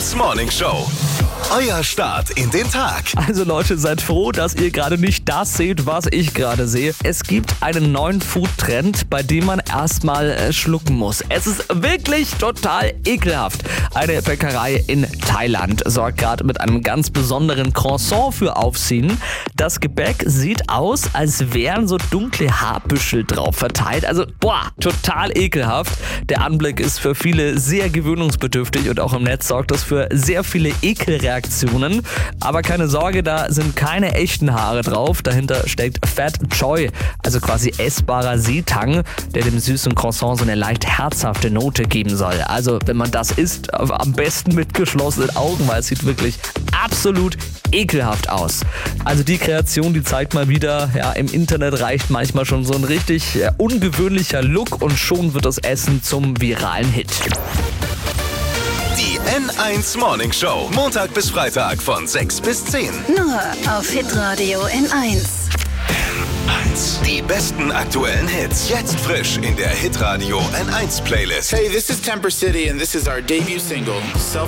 N1 Morning Show. Euer Start in den Tag. Also Leute, seid froh, dass ihr gerade nicht das seht, was ich gerade sehe. Es gibt einen neuen Food-Trend, bei dem man erstmal schlucken muss. Es ist wirklich total ekelhaft. Eine Bäckerei in Thailand sorgt gerade mit einem ganz besonderen Croissant für Aufsehen. Das Gebäck sieht aus, als wären so dunkle Haarbüschel drauf verteilt. Also, total ekelhaft. Der Anblick ist für viele sehr gewöhnungsbedürftig und auch im Netz sorgt das für sehr viele Ekelreaktionen. Aber keine Sorge, da sind keine echten Haare drauf. Dahinter steckt Fat Choi, also quasi essbarer Seetang, der dem süßen Croissant so eine leicht herzhafte Note geben soll. Also wenn man das isst, am besten mit geschlossenen Augen, weil es sieht wirklich absolut ekelhaft aus. Also die Kreation, die zeigt mal wieder, im Internet reicht manchmal schon so ein richtig ungewöhnlicher Look und schon wird das Essen zum viralen Hit. Die N1 Morning Show. Montag bis Freitag von 6 bis 10. Nur auf Hitradio N1. N1. Die besten aktuellen Hits. Jetzt frisch in der Hitradio N1 Playlist. Hey, this is Temper City and this is our debut single, Self